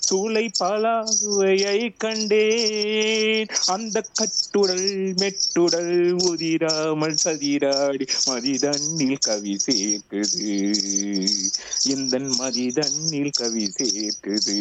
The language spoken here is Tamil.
சூளை பலாவையை கண்டேன். அந்த கட்டுடல் மெட்டுடல் உதிராமல் சதிராடி மதிதண்ணில் கவி சேர்க்குது. இந்த மதிதண்ணில் கவி சேர்க்குது.